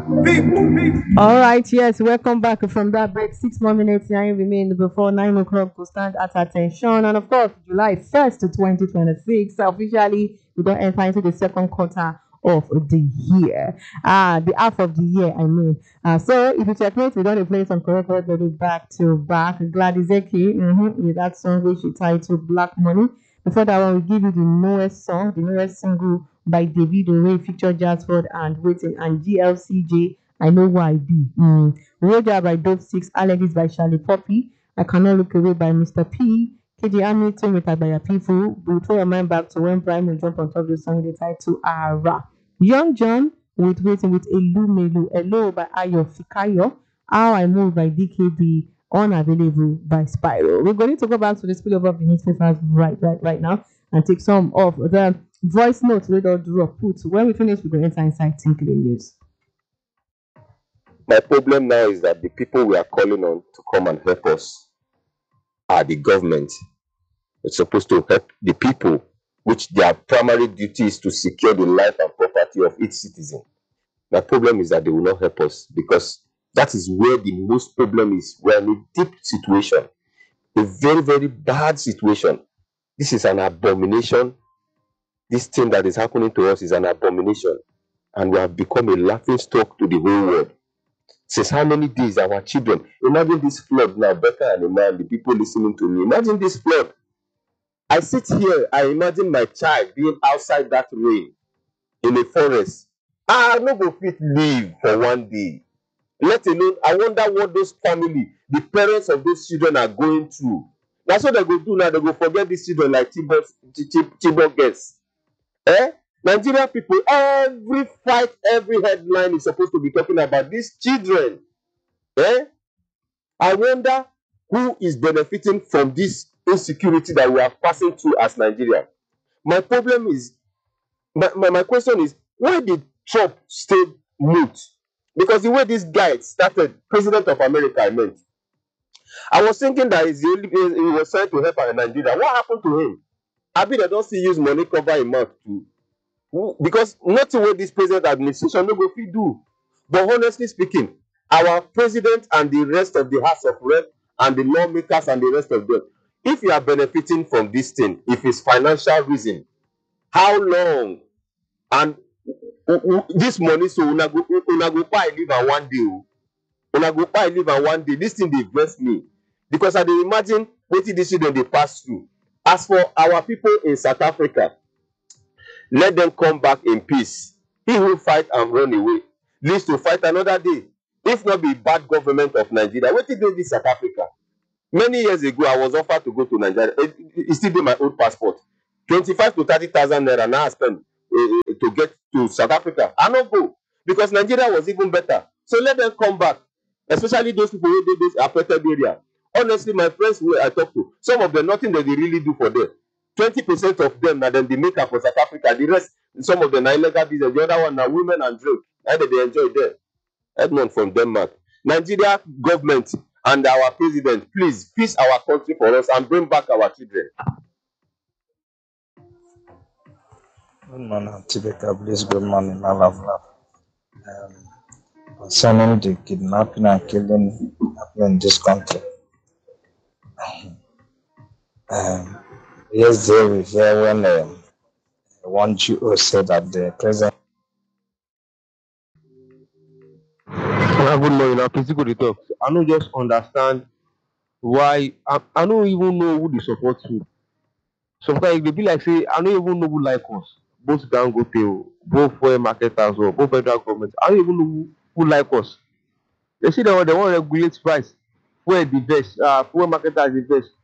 All right, yes, welcome back from that break. 6 more minutes now remain before 9 o'clock to stand at attention. And of course, July 1st, 2026, officially we don't enter into the second quarter of the year. The half of the year, I mean. So if you checkmate, we don't play some correct back to back. Gladys Eki with that song which she titled Black Money. Before that one, we give you the newest song, the newest single by David Ray, featured Jasford and Waiting, and GLCJ, I Know Who I Be. Roja by Dope 6, Alex by Charlie Poppy, I Cannot Look Away by Mr. P, KD Hamilton with Abaya People. We'll throw your mind back to when Prime will jump on top of the song with the title Ara. Young John with Waiting with Elu Melu, Hello by Ayo Fikayo, How I Move by DKB, Unavailable by Spiral. We're going to go back to the spillover of the newspapers right now and take some of the voice notes we don't drop put. When we finish, we're going to enter inside Tinkling News. My problem now is that the people we are calling on to come and help us are the government. It's supposed to help the people, which their primary duty is to secure the life and property of each citizen. My problem is that they will not help us, because that is where the most problem is. We're in a deep situation, a very, very bad situation. This is an abomination. This thing that is happening to us is an abomination, and we have become a laughing stock to the whole world. Since how many days our children, imagine this flood now, Becca and Iman, the people listening to me, imagine this flood. I sit here, I imagine my child being outside that rain in a forest. I no go fit live for one day. Let alone, I wonder what those family, the parents of those children are going through. That's what they go do now. They go forget these children like Chibok girls. Nigerian people, every fight, every headline is supposed to be talking about these children. I wonder who is benefiting from this insecurity that we are passing through as Nigeria. My problem is, my question is, why did Trump stay mute? Because the way this guy started, President of America, I meant, I was thinking that he was trying to help Nigeria. What happened to him? I mean, I don't see use money cover him mouth too. Because nothing what this present administration no go fit do. But honestly speaking, our president and the rest of the House of Rep and the lawmakers and the rest of them, if you are benefiting from this thing, if it's financial reason, how long? And this money, so una go buy live and one day. Una go buy live and one day. This thing dey vex me, because I dey imagine wetin these children dey pass through. As for our people in South Africa, let them come back in peace. He who fight and run away lives to fight another day. If not be bad government of Nigeria, wetin dey this South Africa? Many years ago, I was offered to go to Nigeria. It still be my old passport. 25 to 30,000 naira now I spend to get to South Africa. I no go, because Nigeria was even better. So let them come back, especially those people who do this affected area. Honestly, my friends who I talk to, some of them, nothing that they really do for them. 20% of them now then they make up for South Africa. The rest, some of them are illegal business. The other one are women and drink. And they enjoy there. Edmond from Denmark. Nigeria government and our president, please peace our country for us and bring back our children. Good morning, Tibeka. Please, good morning, all of love. Concerning the kidnapping and killing happening in this country. Yesterday we hear when one GO said that the president. Good morning. I'm Physical Talk. I don't just understand why. I don't even know who they support to. Sometimes they be like, say, I don't even know who like us. Both Dangote, both for marketers, or both federal government. I don't even know who like us. They say they want to regulate price. Where the best? Where marketers the best?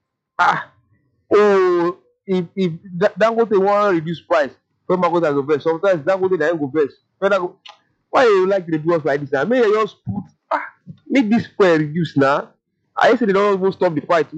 If Dangote want to reduce price, where marketers the best? Sometimes Dangote they ain't go best. Why you like to do us like this? I mean, you just put make this price reduce now. I say they don't even stop the fight.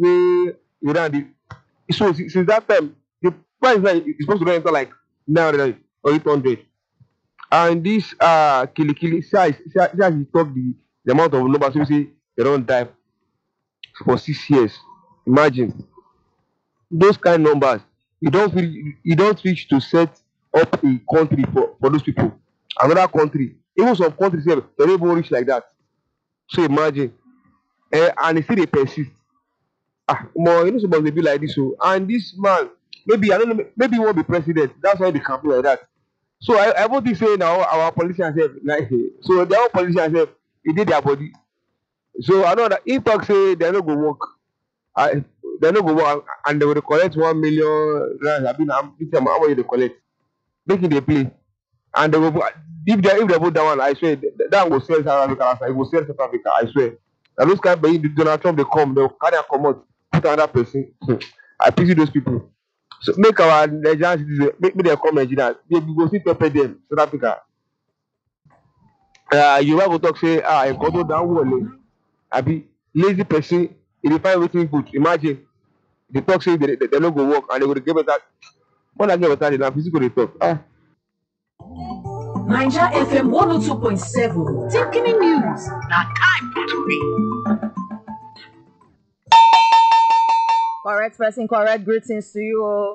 So since that time, the price now is supposed to enter like 900 or 800. And this Kili size he talk the amount of numbers we say they don't die for 6 years. Imagine those kind of numbers. You don't reach to set up a country for those people. Another country Even some countries here, they don't even reach like that. So imagine. And they still they persist. More, you know, supposed to be like this. So, and this man, maybe I don't know, maybe he won't be president. That's why they campaign like that. So I want to say now our politicians have like so their own politicians have they did their body. So I know that if talk say they not go work, I they not go work and they will collect 1 million rand. I mean, how much they collect, making they play, and they will if they vote that one, I swear that will sell South Africa. It will sell South Africa. I swear. And those kind of Donald Trump they come, they'll carry a come out, put another person. I pity those people. So make our Nigerian citizens make me they come Nigeria. They go see pepper them South Africa. You have to talk say in Kodo down wall. Abi lazy person. If you find everything good, imagine they talk say they don't go work and they go to give us that. When I get better, they physical they talk. Niger FM 102.7. Taking in news. Now time to read. Correct person, correct greetings to you.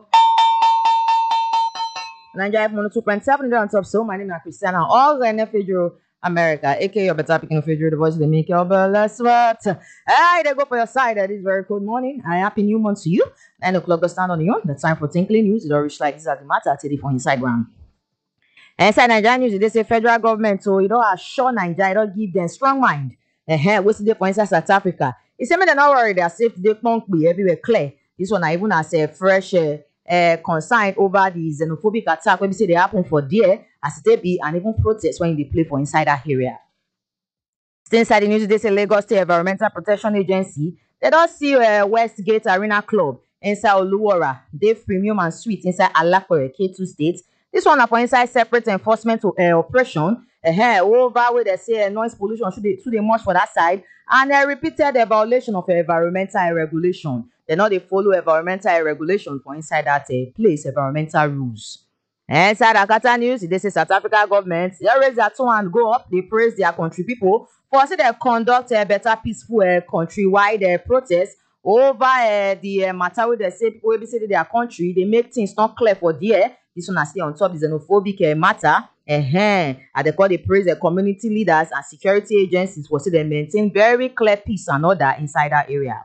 Niger FM 102.7 on top. So my name is Christiana. All the NFL America, aka your better picking figure, the voice of the make your let's what. Hey, they go for your side at this very cold morning. I happy new month to you. 9 o'clock go stand on you. The time for tinkling news. It don't reach like this at the matter. I tell you for inside ground. Inside Nigeria news, they say federal government, so you don't assure Nigeria, don't give them strong mind. What's the for inside South Africa? It's saying they're not worried, they're safe, they can't be everywhere clear. This one, I even as a fresh concern over the xenophobic attack when we say they happen for there, as it be, and even protests when they play for inside that area. Still inside the news, they say Lagos State Environmental Protection Agency, they don't see Westgate Arena Club inside Oluwara, Dave Premium and Suite inside Alakore, K2 State. This one for inside separate enforcement operation. Over where they say noise pollution should they much for that side, and they repeated the violation of environmental regulation. They know they follow environmental regulation for inside that place environmental rules. Inside Akata news, they say South Africa government they raise their tone and go up. They praise their country people for say they conduct a better peaceful countrywide protest over the matter where they say people will be say their country they make things not clear for there. This one I stay on top is xenophobic matter. And they call the praise the community leaders and security agencies for say they maintain very clear peace and order inside that area.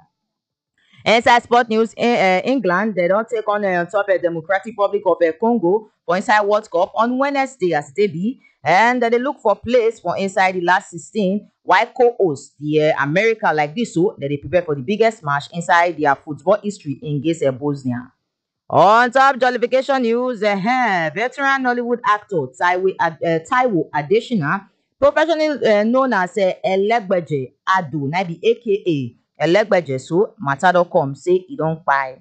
Inside sport news, England they don't take on top of Democratic Republic of Congo for inside World Cup on Wednesday as they be, and they look for place for inside the last 16. While co-host the America like this, so that they prepare for the biggest match inside their football history against Bosnia. On top jollification news, veteran Nollywood actor Taiwo Adesina, professionally known as Elegbeje Adu, na be aka Elegbeje, so matter.com say he don't buy.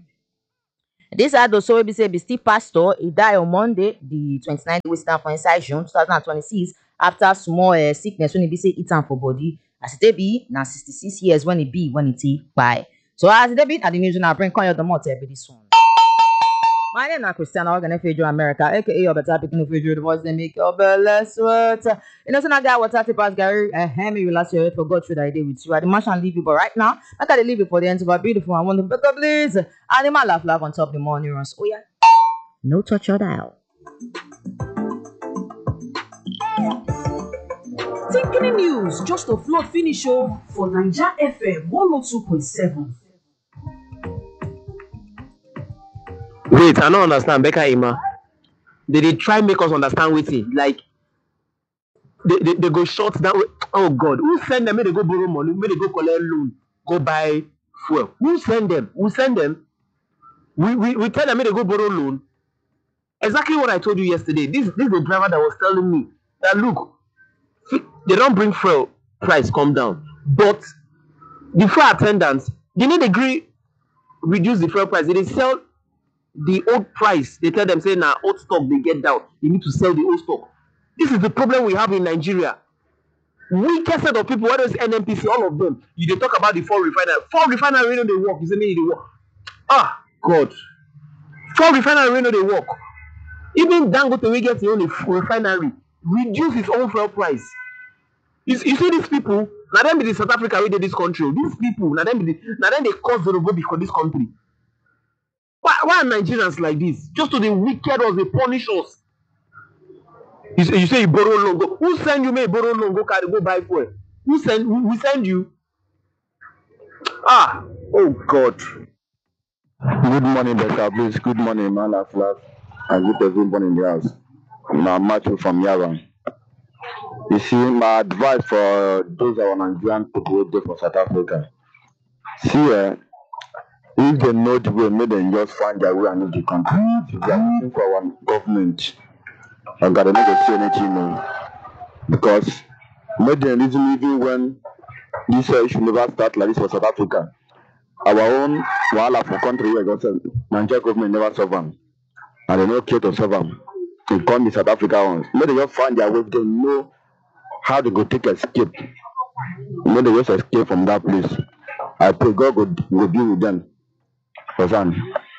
This Adu so we say be still pastor. He died on Monday, the 29th Western for inside June 2026 after small sickness when he be say eat am for body. As it be now 66 years when it be when it buy. So as it be at the news now bring on your the motor be this one. My name is Christiana Organ Fedro America, aka your better picking Fedro, the voice they make your best what. You know, so now guy what 30 past Gary, me last year for God should I did with you. I demand and leave you, but right now, I gotta leave you for the end of a beautiful and wonderful better please. And my laugh on top of the morning runs. Oh yeah. No touch your dial. Taking news just to float finish show for Niger FM 102.7. Wait, I don't understand. Becca Ima. They try make us understand with it. Like they go short down. Oh God, who send them? May they go borrow money, may they go collect loan, go buy fuel. Who send them? Who send them? We tell them may they go borrow loan. Exactly what I told you yesterday. This is the driver that was telling me that look, they don't bring fuel price come down, but the fuel attendants they need agree reduce the fuel price. They sell the old price. They tell them say now old stock they get down. They need to sell the old stock. This is the problem we have in Nigeria. Weakest set of people, whether it's NNPC, all of them. You they talk about the four refinery. Four refinery really they work. You say me they work. Ah God. Four refinery really they work. Even Dangote we get the only refinery reduce its own fuel price. You see these people, now them be the South Africa where they this country. These people, now them they cause the robot for this country. Why are Nigerians like this? Just to the wicked us, they punish us. You say you borrow loan. Go. Who send you? May borrow loan. Go carry. Go buy fuel. Who send? We send you. Ah. Oh God. Good morning, Becca. Please, good morning, man. I've laughed. I greet everyone in the house. Now, Matthew from Yaran. You see, my advice for those our Nigerian people who go for South Africa. See, if they know the way, may they just find their way and leave the country. If they are looking for our government, I gotta negotiate anything, because may they reason even when this should never start like this for South Africa. Our own wahala for country where God said Nigeria government never solve them, and they no care to solve them. They come to South Africa ones. May they just find their way. They know how they go take escape. May they just escape from that place. I pray God will be with them. Understand?